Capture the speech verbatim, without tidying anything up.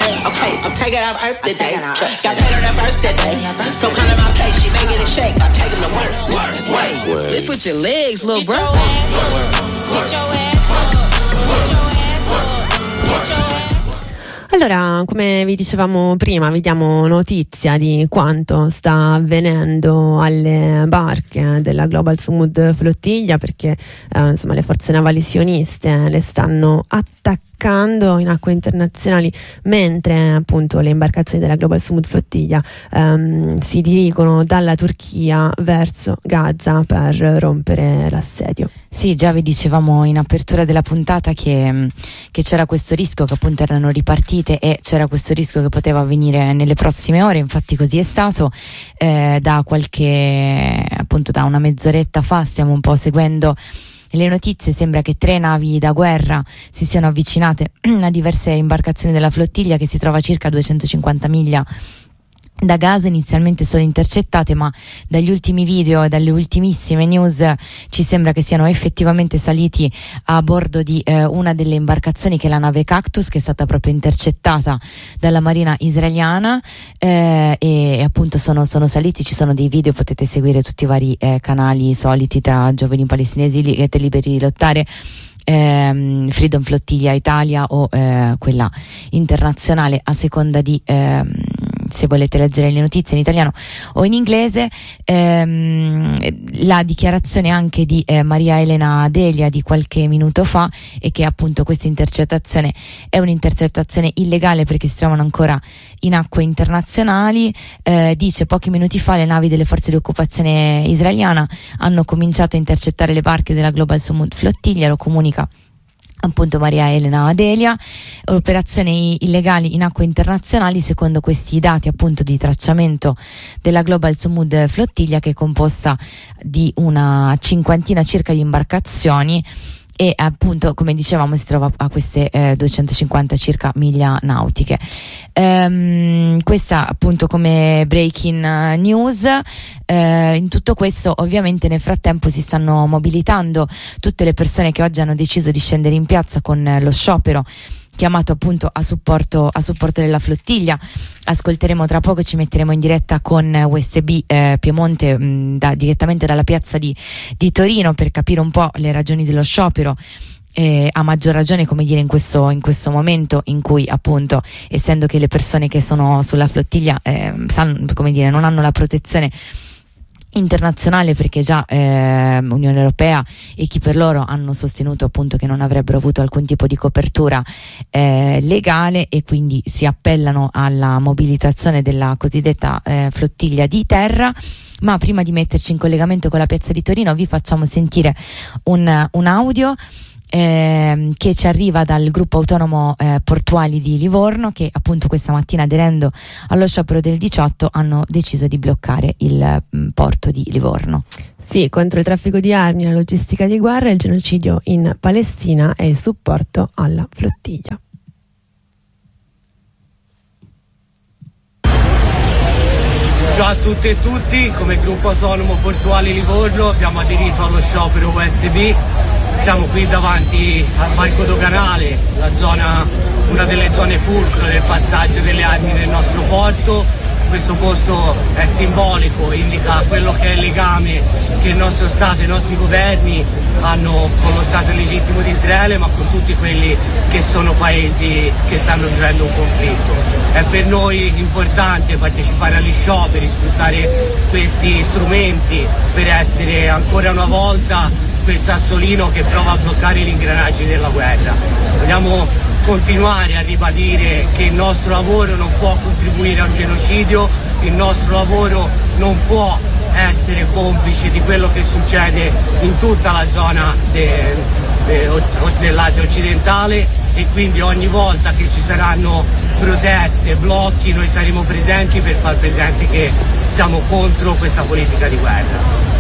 Okay, I'm taking out Earth today. Got paid on that first today. So come to my place, she making it shake. I take him to work, work, wait. Lift with your legs, little bro. Get your ass up. Get your ass up. Get your ass. Allora, come vi dicevamo prima, vi diamo notizia di quanto sta avvenendo alle barche della Global Sumud Flottiglia, perché eh, insomma le forze navali sioniste le stanno attaccando in acque internazionali, mentre appunto le imbarcazioni della Global Sumud Flottiglia ehm, si dirigono dalla Turchia verso Gaza per rompere l'assedio. Sì, già vi dicevamo in apertura della puntata che, che c'era questo rischio, che appunto erano ripartite e c'era questo rischio che poteva avvenire nelle prossime ore, infatti così è stato. Eh, da qualche, appunto da una mezz'oretta fa stiamo un po' seguendo le notizie, sembra che tre navi da guerra si siano avvicinate a diverse imbarcazioni della flottiglia che si trova a circa duecentocinquanta miglia da Gaza, inizialmente sono intercettate, ma dagli ultimi video e dalle ultimissime news ci sembra che siano effettivamente saliti a bordo di eh, una delle imbarcazioni, che è la nave Cactus, che è stata proprio intercettata dalla marina israeliana, eh, e, e appunto sono, sono saliti. Ci sono dei video, potete seguire tutti i vari eh, canali soliti tra giovani palestinesi li, liberi di lottare, ehm, Freedom Flottiglia Italia o eh, quella internazionale, a seconda di ehm, se volete leggere le notizie in italiano o in inglese. Ehm, la dichiarazione anche di eh, Maria Elena Delia di qualche minuto fa è che appunto questa intercettazione è un'intercettazione illegale perché si trovano ancora in acque internazionali. Eh, dice: pochi minuti fa le navi delle forze di occupazione israeliana hanno cominciato a intercettare le barche della Global Sumud Flottiglia, lo comunica appunto Maria Elena Adelia. Operazioni illegali in acque internazionali secondo questi dati appunto di tracciamento della Global Sumud Flottiglia, che è composta di una cinquantina circa di imbarcazioni e appunto, come dicevamo, si trova a queste eh, duecentocinquanta circa miglia nautiche. Ehm, questa appunto come breaking news. Eh, in tutto questo ovviamente nel frattempo si stanno mobilitando tutte le persone che oggi hanno deciso di scendere in piazza con eh, lo sciopero chiamato appunto a supporto, a supporto della flottiglia. Ascolteremo tra poco, ci metteremo in diretta con U S B eh, Piemonte mh, da, direttamente dalla piazza di, di Torino per capire un po' le ragioni dello sciopero. Eh, a maggior ragione, come dire, in questo, in questo momento in cui appunto, essendo che le persone che sono sulla flottiglia eh, sanno, come dire, non hanno la protezione internazionale, perché già eh, Unione Europea e chi per loro hanno sostenuto appunto che non avrebbero avuto alcun tipo di copertura eh, legale, e quindi si appellano alla mobilitazione della cosiddetta eh, flottiglia di terra. Ma prima di metterci in collegamento con la piazza di Torino vi facciamo sentire un, un audio Eh, che ci arriva dal gruppo autonomo eh, portuali di Livorno, che appunto questa mattina, aderendo allo sciopero del diciotto, hanno deciso di bloccare il mh, porto di Livorno. Sì, contro il traffico di armi, la logistica di guerra, il genocidio in Palestina e il supporto alla flottiglia. Ciao a tutte e tutti, come gruppo autonomo portuali Livorno abbiamo aderito allo sciopero U S B. Siamo qui davanti al varco doganale, la zona, una delle zone fulcro del passaggio delle armi nel nostro porto. Questo posto è simbolico, indica quello che è il legame che il nostro Stato e i nostri governi hanno con lo Stato legittimo di Israele, ma con tutti quelli che sono paesi che stanno vivendo un conflitto. È per noi importante partecipare agli scioperi, sfruttare questi strumenti per essere ancora una volta quel sassolino che prova a bloccare gli ingranaggi della guerra. Vogliamo continuare a ribadire che il nostro lavoro non può contribuire a un genocidio, il nostro lavoro non può essere complice di quello che succede in tutta la zona de, de, dell'Asia occidentale, e quindi ogni volta che ci saranno proteste, blocchi, noi saremo presenti per far presente che siamo contro questa politica di guerra.